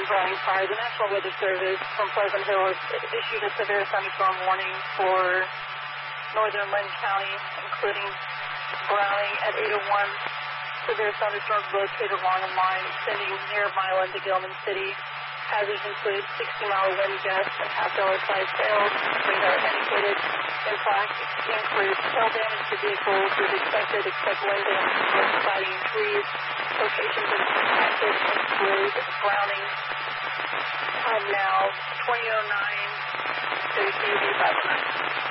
Browning Fire. The National Weather Service from Pleasant Hill has issued a severe thunderstorm warning for northern Linn County, including Browning at 8:01. Severe thunderstorms located along a line extending near Milan to Gilman City. Hazards include 60-mile wind gusts and half-dollar-sized hail. Radar indicated impact includes hail damage to vehicles is expected, except wind damage to subsiding trees. Locations impacted include Browning. Time now 20:09. 30 KV 509.